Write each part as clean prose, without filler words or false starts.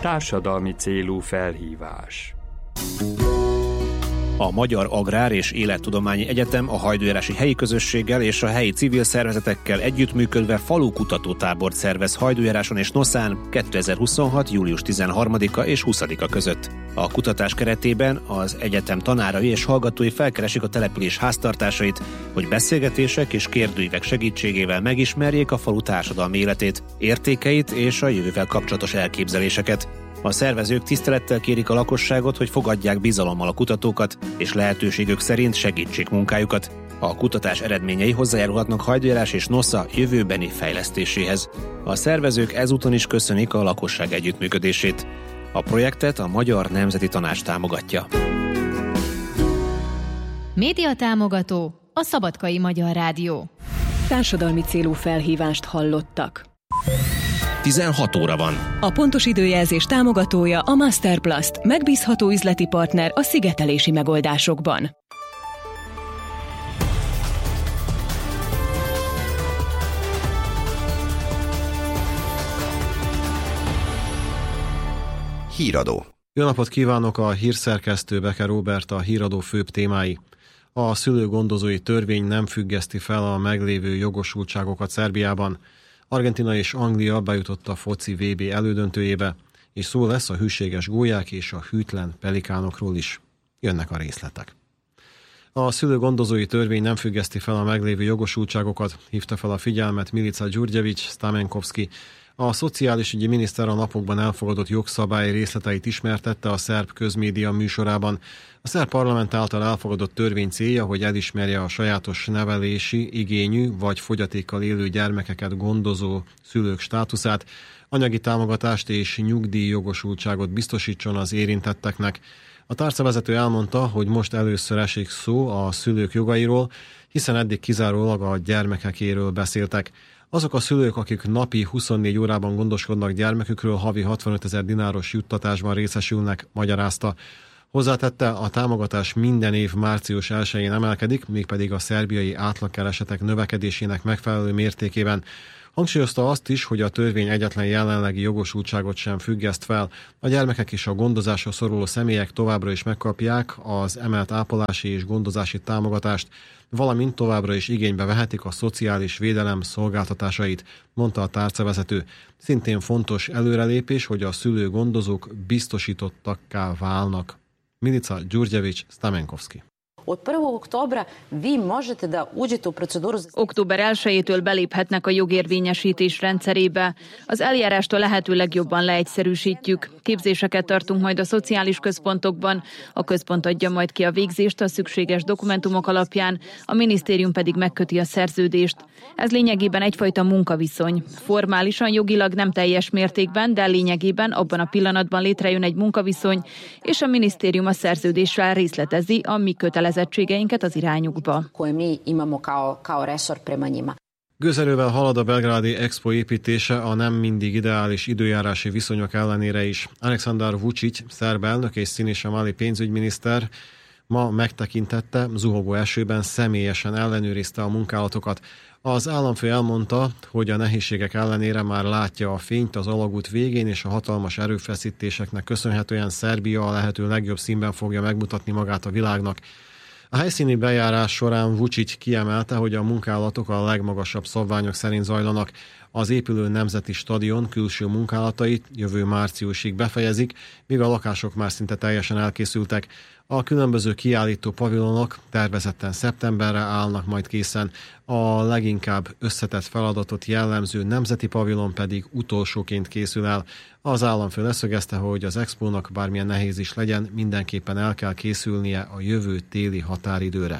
Társadalmi célú felhívás. A Magyar Agrár és Élettudományi Egyetem a hajdújárási helyi közösséggel és a helyi civil szervezetekkel együttműködve falukutatótábort szervez Hajdújáráson és Noszán 2026. július 13-a és 20-a között. A kutatás keretében az egyetem tanárai és hallgatói felkeresik a település háztartásait, hogy beszélgetések és kérdőívek segítségével megismerjék a falu társadalmi életét, értékeit és a jövővel kapcsolatos elképzeléseket. A szervezők tisztelettel kérik a lakosságot, hogy fogadják bizalommal a kutatókat, és lehetőségük szerint segítsék munkájukat. A kutatás eredményei hozzájárulhatnak Hajdújárás és Nosza jövőbeni fejlesztéséhez. A szervezők ezúton is köszönik a lakosság együttműködését. A projektet a Magyar Nemzeti Tanács támogatja. Média támogató a Szabadkai Magyar Rádió. Társadalmi célú felhívást hallottak. 16 óra van. A pontos időjelzés támogatója a Masterplast, megbízható üzleti partner a szigetelési megoldásokban. Híradó. Jó napot kívánok, a hírszerkesztő Becker Róbert, a híradó főbb témái. A szülőgondozói törvény nem függeszti fel a meglévő jogosultságokat Szerbiában. Argentina és Anglia bejutott a foci VB elődöntőjébe, és szó lesz a hűséges gólyák és a hűtlen pelikánokról is. Jönnek a részletek. A szülőgondozói törvény nem függeszti fel a meglévő jogosultságokat, hívta fel a figyelmet Milica Gyurgyevics Stamenkovski. A szociális ügyi miniszter a napokban elfogadott jogszabály részleteit ismertette a szerb közmédia műsorában. A szerb parlament által elfogadott törvény célja, hogy elismerje a sajátos nevelési igényű vagy fogyatékkal élő gyermekeket gondozó szülők státuszát, anyagi támogatást és nyugdíjjogosultságot biztosítson az érintetteknek. A tárcavezető elmondta, hogy most először esik szó a szülők jogairól, hiszen eddig kizárólag a gyermekekéről beszéltek. Azok a szülők, akik napi 24 órában gondoskodnak gyermekükről, havi 65 000 dináros juttatásban részesülnek, magyarázta. Hozzátette, a támogatás minden év március 1-én emelkedik, mégpedig a szerbiai átlagkeresetek növekedésének megfelelő mértékében. Hangsúlyozta azt is, hogy a törvény egyetlen jelenlegi jogosultságot sem függeszt fel. A gyermekek és a gondozásra szoruló személyek továbbra is megkapják az emelt ápolási és gondozási támogatást, valamint továbbra is igénybe vehetik a szociális védelem szolgáltatásait, mondta a tárcavezető. Szintén fontos előrelépés, hogy a szülő-gondozók biztosítottakká válnak. Milica Gyurgyevics Stamenkovski. Október 1-től beléphetnek a jogérvényesítés rendszerébe. Az eljárást a lehető legjobban leegyszerűsítjük. Képzéseket tartunk majd a szociális központokban. A központ adja majd ki a végzést a szükséges dokumentumok alapján, a minisztérium pedig megköti a szerződést. Ez lényegében egyfajta munkaviszony. Formálisan jogilag nem teljes mértékben, de lényegében abban a pillanatban létrejön egy munkaviszony, és a minisztérium a szerződéssel részletezi a mi kötelezettségeinket az irányukba. Gőzerővel halad a belgrádi Expo építése a nem mindig ideális időjárási viszonyok ellenére is. Aleksandar Vučić, szerb elnök és Siniša Mali pénzügyminiszter ma megtekintette, zuhogó esőben személyesen ellenőrizte a munkálatokat. Az államfő elmondta, hogy a nehézségek ellenére már látja a fényt az alagút végén, és a hatalmas erőfeszítéseknek köszönhetően Szerbia a lehető legjobb színben fogja megmutatni magát a világnak. A helyszíni bejárás során Vučić kiemelte, hogy a munkálatok a legmagasabb szabványok szerint zajlanak. Az épülő nemzeti stadion külső munkálatait jövő márciusig befejezik, míg a lakások már szinte teljesen elkészültek. A különböző kiállító pavilonok tervezetten szeptemberre állnak majd készen, a leginkább összetett feladatot jellemző nemzeti pavilon pedig utolsóként készül el. Az államfő leszögezte, hogy az expónak bármilyen nehéz is legyen, mindenképpen el kell készülnie a jövő téli határidőre.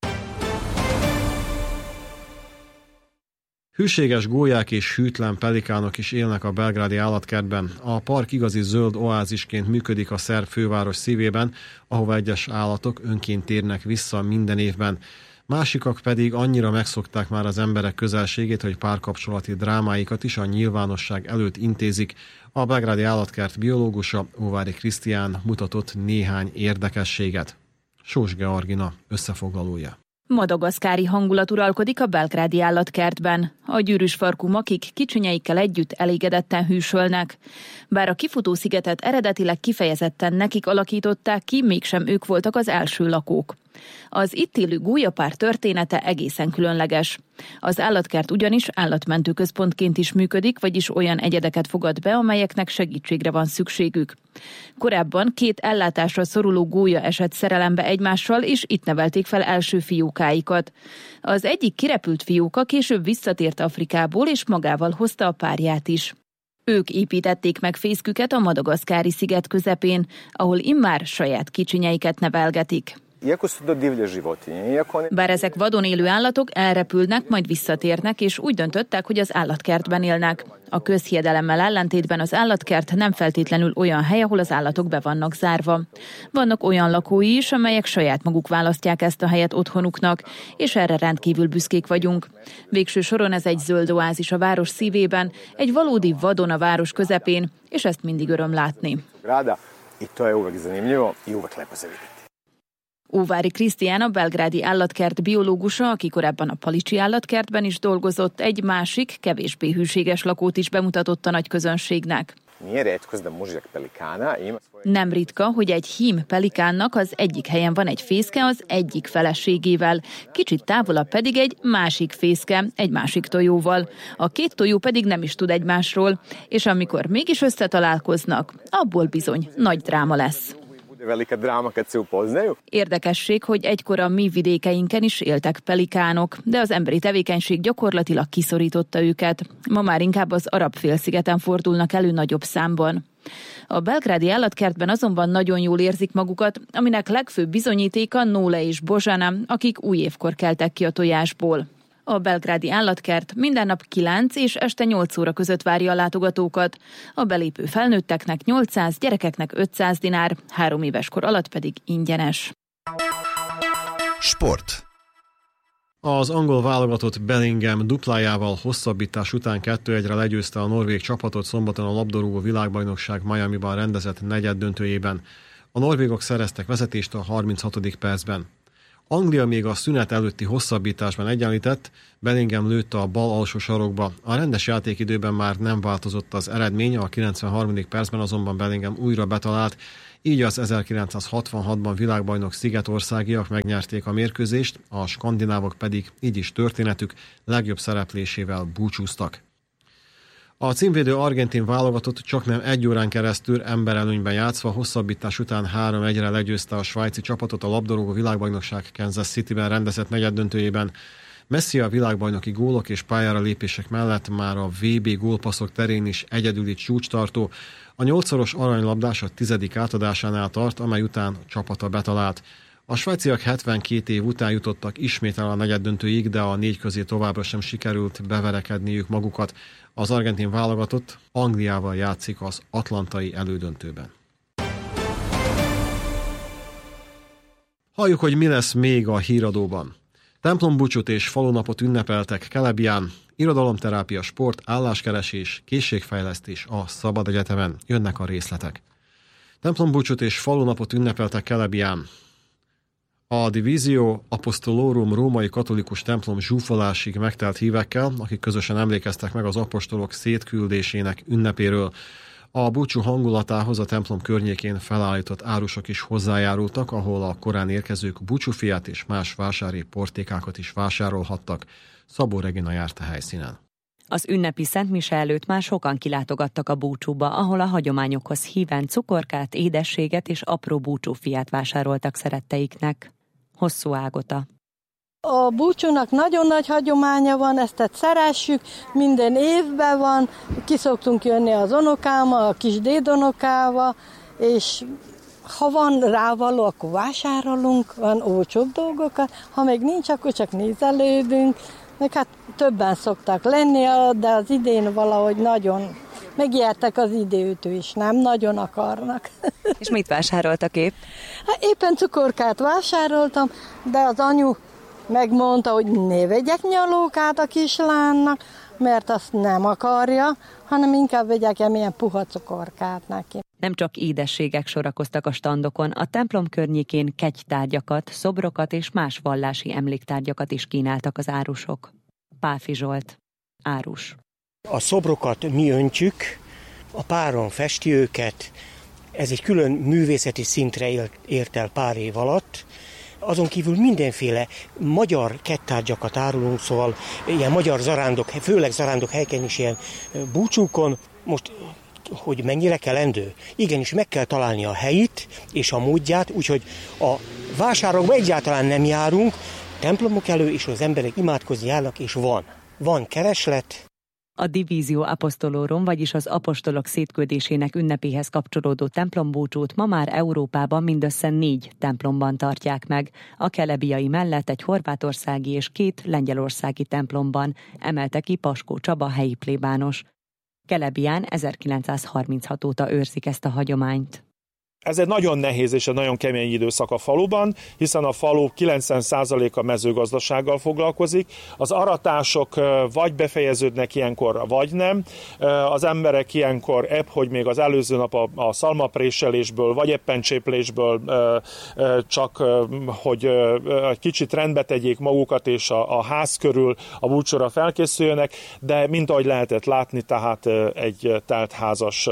Hűséges gólyák és hűtlen pelikánok is élnek a belgrádi állatkertben. A park igazi zöld oázisként működik a szerb főváros szívében, ahova egyes állatok önként térnek vissza minden évben. Másikak pedig annyira megszokták már az emberek közelségét, hogy párkapcsolati drámáikat is a nyilvánosság előtt intézik. A belgrádi állatkert biológusa, Óvári Krisztián mutatott néhány érdekességet. Sós Georgina összefoglalója. Madagaszkári hangulat uralkodik a belgrádi állatkertben. A gyűrűs farkú makik kicsinyeikkel együtt elégedetten hűsölnek. Bár a kifutó szigetet eredetileg kifejezetten nekik alakították ki, mégsem ők voltak az első lakók. Az itt élő gólyapár története egészen különleges. Az állatkert ugyanis állatmentő központként is működik, vagyis olyan egyedeket fogad be, amelyeknek segítségre van szükségük. Korábban 2 ellátásra szoruló gólya esett szerelembe egymással, és itt nevelték fel első fiókáikat. Az egyik kirepült fióka később visszatért Afrikából, és magával hozta a párját is. Ők építették meg fészküket a madagaszkári sziget közepén, ahol immár saját kicsinyeiket nevelgetik. Bár ezek vadon élő állatok, elrepülnek, majd visszatérnek, és úgy döntöttek, hogy az állatkertben élnek. A közhiedelemmel ellentétben az állatkert nem feltétlenül olyan hely, ahol az állatok be vannak zárva. Vannak olyan lakói is, amelyek saját maguk választják ezt a helyet otthonuknak, és erre rendkívül büszkék vagyunk. Végső soron ez egy zöld oázis a város szívében, egy valódi vadon a város közepén, és ezt mindig öröm látni. Óvári Krisztián, a belgrádi állatkert biológusa, aki korábban a Palicsi állatkertben is dolgozott, egy másik, kevésbé hűséges lakót is bemutatott a nagy közönségnek. Nem ritka, hogy egy hím pelikánnak az egyik helyen van egy fészke az egyik feleségével, kicsit távolabb pedig egy másik fészke, egy másik tojóval. A 2 tojó pedig nem is tud egymásról, és amikor mégis összetalálkoznak, abból bizony nagy dráma lesz. Érdekesség, hogy egykor a mi vidékeinken is éltek pelikánok, de az emberi tevékenység gyakorlatilag kiszorította őket. Ma már inkább az Arab-félszigeten fordulnak elő nagyobb számban. A belgrádi állatkertben azonban nagyon jól érzik magukat, aminek legfőbb bizonyítéka Nóle és Bozsana, akik új évkor keltek ki a tojásból. A belgrádi állatkert minden nap 9 és este 8 óra között várja a látogatókat. A belépő felnőtteknek 800, gyerekeknek 500 dinár, 3 éves kor alatt pedig ingyenes. Sport. Az angol válogatott Bellingham duplájával hosszabbítás után 2-1-re legyőzte a norvég csapatot szombaton a labdarúgó világbajnokság Miamiban rendezett negyeddöntőjében. A norvégok szereztek vezetést a 36. percben. Anglia még a szünet előtti hosszabbításban egyenlített, Bellingham lőtte a bal alsó sarokba. A rendes játékidőben már nem változott az eredmény, a 93. percben azonban Bellingham újra betalált, így az 1966-ban világbajnok szigetországiak megnyerték a mérkőzést, a skandinávok pedig így is történetük legjobb szereplésével búcsúztak. A címvédő argentin válogatott csaknem 1 órán keresztül emberelőnyben játszva hosszabbítás után 3-1-re legyőzte a svájci csapatot a labdarúgó világbajnokság Kansas Cityben rendezett negyeddöntőjében. Messi a világbajnoki gólok és pályára lépések mellett már a VB gólpasszok terén is egyedüli csúcstartó. A 8-szoros aranylabdás a 10. átadásánál tart, amely után a csapata betalált. A svájciak 72 év után jutottak ismét el a negyeddöntőig, de a 4 közé továbbra sem sikerült beverekedniük magukat. Az argentin válogatott Angliával játszik az atlantai elődöntőben. Halljuk, hogy mi lesz még a híradóban. Templombúcsút és falunapot ünnepeltek Kelebián, irodalomterápia, sport, álláskeresés, készségfejlesztés a Szabad Egyetemen. Jönnek a részletek. Templombúcsút és falunapot ünnepeltek Kelebián. A Divisio Apostolorum római katolikus templom zsúfolásig megtelt hívekkel, akik közösen emlékeztek meg az apostolok szétküldésének ünnepéről. A búcsú hangulatához a templom környékén felállított árusok is hozzájárultak, ahol a korán érkezők búcsúfiát és más vásári portékákat is vásárolhattak. Szabó Regina járt a helyszínen. Az ünnepi szentmise előtt már sokan kilátogattak a búcsúba, ahol a hagyományokhoz híven cukorkát, édességet és apró búcsúfiát vásároltak szeretteiknek. Hosszú Ágota. A búcsúnak nagyon nagy hagyománya van, ezt szeressük, minden évben van, ki szoktunk jönni az unokámmal, a kis dédunokával, és ha van rávaló, akkor vásárolunk, van olcsóbb dolgokat, ha meg nincs, akkor csak nézelődünk, meg hát többen szoktak lenni, de az idén valahogy nagyon megijedtek az időtől is, nem nagyon akarnak. És mit vásároltak épp? Hát éppen cukorkát vásároltam, de az anyu megmondta, hogy ne vegyek nyalókát a kislánynak, mert azt nem akarja, hanem inkább vegyek ilyen puha cukorkát neki. Nem csak édességek sorakoztak a standokon, a templom környékén kegytárgyakat, szobrokat és más vallási emléktárgyakat is kínáltak az árusok. Pálfi Zsolt, árus. A szobrokat mi öntjük, a páron festi őket, ez egy külön művészeti szintre ért el pár év alatt. Azon kívül mindenféle magyar kegytárgyakat árulunk, szóval ilyen magyar zarándok, főleg zarándok helyeken is ilyen búcsúkon. Most, hogy mennyire kelendő? Igenis, meg kell találni a helyét és a módját, úgyhogy a vásárokba egyáltalán nem járunk, templomok elő, és az emberek imádkozni járnak, és van kereslet. A Divisio Apostolorum, vagyis az apostolok szétküldésének ünnepéhez kapcsolódó templombúcsút ma már Európában mindössze 4 templomban tartják meg. A kelebiai mellett egy horvátországi és 2 lengyelországi templomban, emelte ki Paskó Csaba helyi plébános. Kelebián 1936 óta őrzik ezt a hagyományt. Ez egy nagyon nehéz és egy nagyon kemény időszak a faluban, hiszen a falu 90%-a mezőgazdasággal foglalkozik. Az aratások vagy befejeződnek ilyenkor, vagy nem. Az emberek ilyenkor hogy még az előző nap a szalmapréselésből, vagy éppen cséplésből csak, hogy egy kicsit rendbe tegyék magukat, és a ház körül a búcsúra felkészüljenek, de mint ahogy lehetett látni, tehát egy teltházas,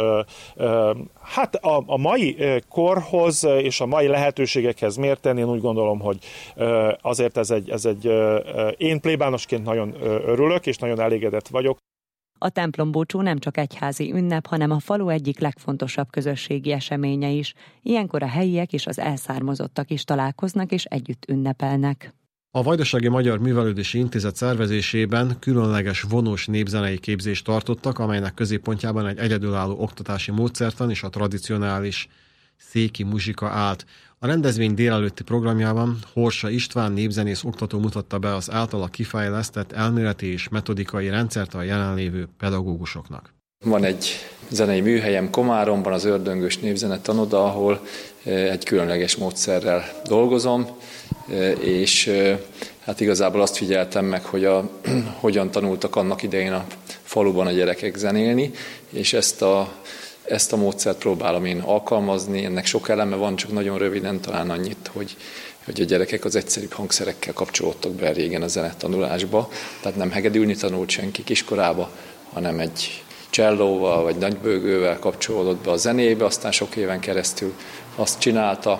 hát a mai korhoz és a mai lehetőségekhez mérten én úgy gondolom, hogy azért ez egy én plébánosként nagyon örülök, és nagyon elégedett vagyok. A templombúcsú nem csak egyházi ünnep, hanem a falu egyik legfontosabb közösségi eseménye is. Ilyenkor a helyiek és az elszármazottak is találkoznak és együtt ünnepelnek. A Vajdasági Magyar Művelődési Intézet szervezésében különleges vonós népzenei képzést tartottak, amelynek középpontjában egy egyedülálló oktatási módszertan és a tradicionális széki muzsika állt. A rendezvény délelőtti programjában Horsa István népzenész oktató mutatta be az általa kifejlesztett elméleti és metodikai rendszert a jelenlévő pedagógusoknak. Van egy zenei műhelyem Komáromban, az Ördöngös Népzenetanoda, ahol egy különleges módszerrel dolgozom, és hát igazából azt figyeltem meg, hogy hogyan tanultak annak idején a faluban a gyerekek zenélni, és ezt a módszert próbálom én alkalmazni. Ennek sok eleme van, csak nagyon röviden talán annyit, hogy a gyerekek az egyszerűbb hangszerekkel kapcsolódtak be régen a zenetanulásba, tehát nem hegedülni tanult senki kiskorába, hanem egy csellóval vagy nagybőgővel kapcsolódott be a zenébe, aztán sok éven keresztül azt csinálta,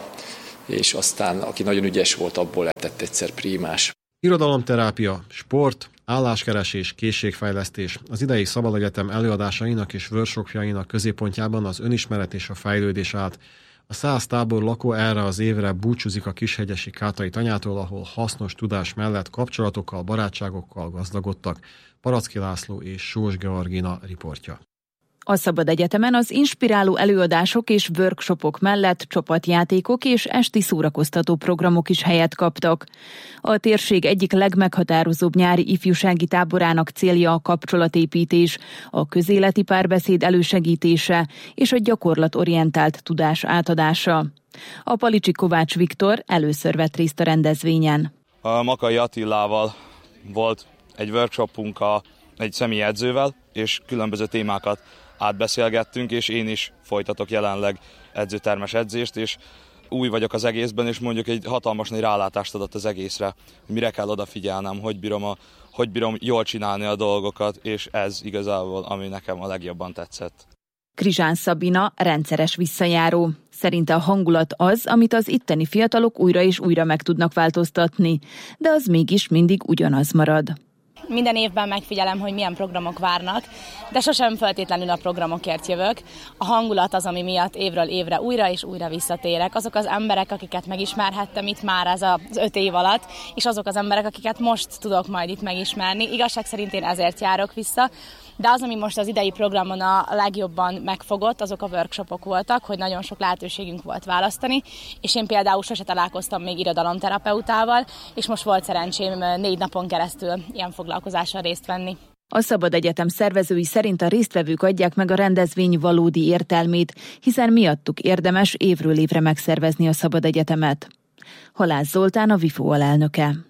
és aztán, aki nagyon ügyes volt, abból lett egyszer prímás. Irodalomterápia, sport, álláskeresés, készségfejlesztés. Az idei Szabadegyetem előadásainak és workshopjainak középpontjában az önismeret és a fejlődés állt. A 100 tábor lakó erre az évre búcsúzik a Kishegyesi Kátai Tanyától, ahol hasznos tudás mellett kapcsolatokkal, barátságokkal gazdagodtak. Paracki László és Sós Georgina riportja. A Szabadegyetemen az inspiráló előadások és workshopok mellett csapatjátékok és esti szórakoztató programok is helyet kaptak. A térség egyik legmeghatározóbb nyári ifjúsági táborának célja a kapcsolatépítés, a közéleti párbeszéd elősegítése és a gyakorlatorientált tudás átadása. A Palicsi Kovács Viktor először vett részt a rendezvényen. A Makai Attilával volt egy workshopunk egy személyedzővel, és különböző témákat átbeszélgettünk, és én is folytatok jelenleg edzőtermes edzést, és új vagyok az egészben, és mondjuk egy hatalmas nagy rálátást adott az egészre, hogy mire kell odafigyelnem, hogy bírom jól csinálni a dolgokat, és ez igazából, ami nekem a legjobban tetszett. Krizsán Szabina rendszeres visszajáró. Szerinte a hangulat az, amit az itteni fiatalok újra és újra meg tudnak változtatni, de az mégis mindig ugyanaz marad. Minden évben megfigyelem, hogy milyen programok várnak, de sosem feltétlenül a programokért jövök. A hangulat az, ami miatt évről évre újra és újra visszatérek. Azok az emberek, akiket megismerhettem itt már ez az 5 év alatt, és azok az emberek, akiket most tudok majd itt megismerni. Igazság szerint én ezért járok vissza, de az, ami most az idei programon a legjobban megfogott, azok a workshopok voltak, hogy nagyon sok lehetőségünk volt választani, és én például sose találkoztam még irodalomterapeutával, és most volt szerencsém 4 napon keresztül ilyen foglalkozással részt venni. A Szabadegyetem szervezői szerint a résztvevők adják meg a rendezvény valódi értelmét, hiszen miattuk érdemes évről évre megszervezni a Szabadegyetemet. Halász Zoltán, a WIFO alelnöke.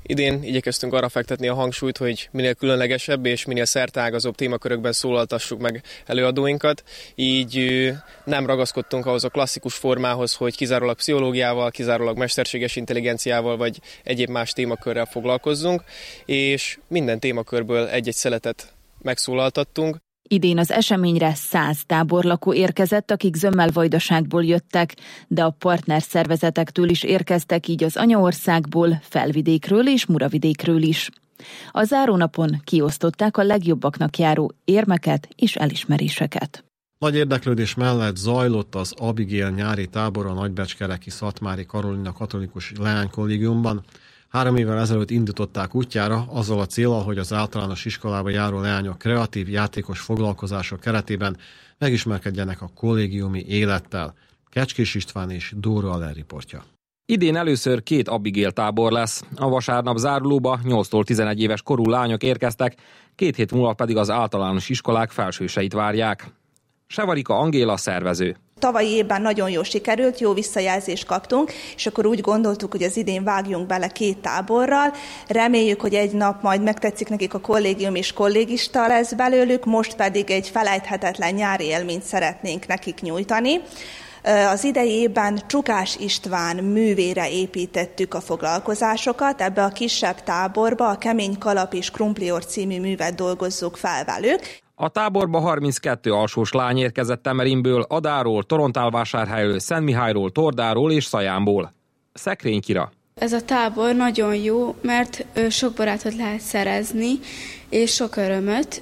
Idén igyekeztünk arra fektetni a hangsúlyt, hogy minél különlegesebb és minél szerteágazóbb témakörökben szólaltassuk meg előadóinkat. Így nem ragaszkodtunk ahhoz a klasszikus formához, hogy kizárólag pszichológiával, kizárólag mesterséges intelligenciával vagy egyéb más témakörrel foglalkozzunk, és minden témakörből egy-egy szeletet megszólaltattunk. Idén az eseményre 100 táborlakó érkezett, akik Zömmel-Vajdaságból jöttek, de a partnerszervezetektől is érkeztek, így az anyaországból, Felvidékről és Muravidékről is. A zárónapon kiosztották a legjobbaknak járó érmeket és elismeréseket. Nagy érdeklődés mellett zajlott az Abigail nyári tábor a Nagybecskereki Szatmári Karolina Katolikus Leánykollégiumban. 3 évvel ezelőtt indították útjára azzal a céllal, hogy az általános iskolába járó leányok kreatív, játékos foglalkozások keretében megismerkedjenek a kollégiumi élettel. Kecskés István és Dóra Aller riportja. Idén először 2 Abigail tábor lesz. A vasárnap zárulóba 8-tól 11 éves korú lányok érkeztek, 2 hét múlva pedig az általános iskolák felsőseit várják. Sevarika Angéla szervező. Tavalyi évben nagyon jól sikerült, jó visszajelzést kaptunk, és akkor úgy gondoltuk, hogy az idén vágjunk bele 2 táborral. Reméljük, hogy egy nap majd megtetszik nekik a kollégium és kollégista lesz belőlük, most pedig egy felejthetetlen nyári élményt szeretnénk nekik nyújtani. Az idei évben Csukás István művére építettük a foglalkozásokat, ebbe a kisebb táborba a Kemény kalap és krumplior című művet dolgozzuk fel velük. A táborba 32 alsós lány érkezett Temerinből, Adáról, Torontálvásárhelyről, Szentmihályról, Tordáról és Szajánból. Szekrény Kira. Ez a tábor nagyon jó, mert sok barátot lehet szerezni, és sok örömöt.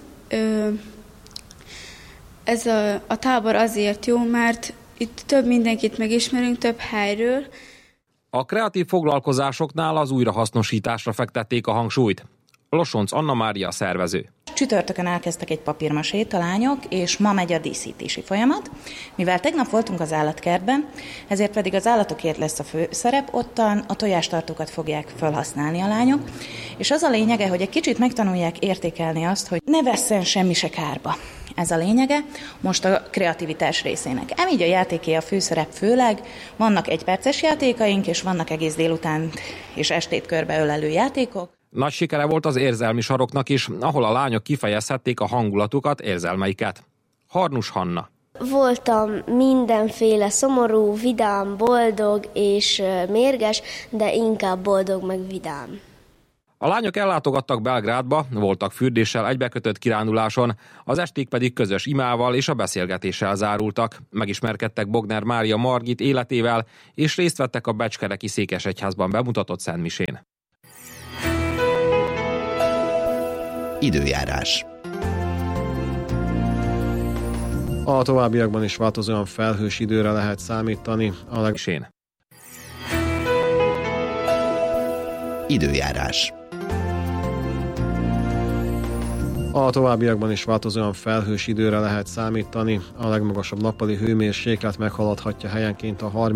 Ez a tábor azért jó, mert itt több mindenkit megismerünk, több helyről. A kreatív foglalkozásoknál az újrahasznosításra fektették a hangsúlyt. Losonc Anna Mária szervező. Csütörtökön elkezdtek egy papírmasét a lányok, és ma megy a díszítési folyamat. Mivel tegnap voltunk az állatkertben, ezért pedig az állatokért lesz a főszerep, ottan a tojástartókat fogják felhasználni a lányok, és az a lényege, hogy egy kicsit megtanulják értékelni azt, hogy ne vesszen semmi se kárba. Ez a lényege most a kreativitás részének. Így a játéké a főszerep főleg, vannak 1 perces játékaink, és vannak egész délután és estét körbeölelő játékok. Nagy sikere volt az érzelmi saroknak is, ahol a lányok kifejezhették a hangulatukat, érzelmeiket. Harnus Hanna. Voltam mindenféle szomorú, vidám, boldog és mérges, de inkább boldog meg vidám. A lányok ellátogattak Belgrádba, voltak fürdéssel egybekötött kiránduláson, az esték pedig közös imával és a beszélgetéssel zárultak. Megismerkedtek Bogner Mária Margit életével, és részt vettek a Becskereki Székesegyházban bemutatott szentmisén. Időjárás. A továbbiakban is változóan felhős időre lehet számítani. Időjárás. A továbbiakban is változóan felhős időre lehet számítani. A legmagasabb nappali hőmérséklet meghaladhatja helyenként a 30